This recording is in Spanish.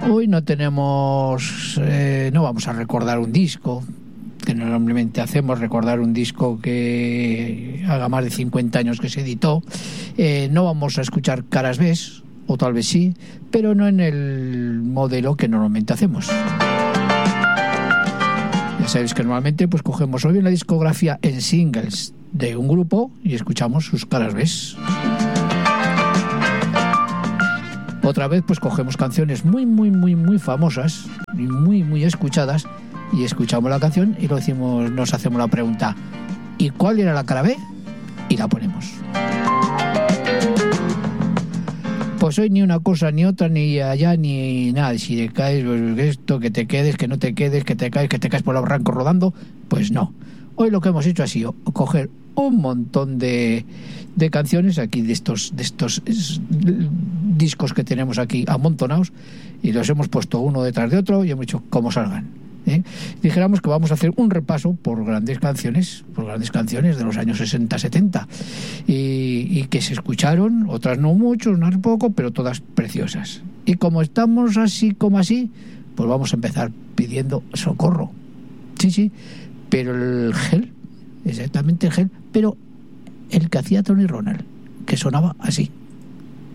Hoy no tenemos, no vamos a recordar un disco, que normalmente hacemos, recordar un disco que haga más de 50 años que se editó. No vamos a escuchar caras B, o tal vez sí, pero no en el modelo que normalmente hacemos. Ya sabéis que normalmente pues cogemos hoy una discografía en singles de un grupo y escuchamos sus caras B. Otra vez pues cogemos canciones muy famosas y muy escuchadas y escuchamos la canción y nos hacemos la pregunta: ¿y cuál era la cara B? Y la ponemos. Pues hoy ni una cosa ni otra, ni allá ni nada. Si te caes, pues esto, que te quedes, que no te quedes, que te caes por el barranco rodando, pues no. Hoy lo que hemos hecho ha sido coger un montón de canciones aquí de estos discos que tenemos aquí amontonados y los hemos puesto uno detrás de otro y hemos hecho como salgan. Dijéramos que vamos a hacer un repaso por grandes canciones de los años 60-70 y que se escucharon, otras no mucho, unas poco, pero todas preciosas. Y como estamos así como así, pues vamos a empezar pidiendo socorro. Sí, pero el gel, exactamente el gel, pero el que hacía Tony Ronald, que sonaba así.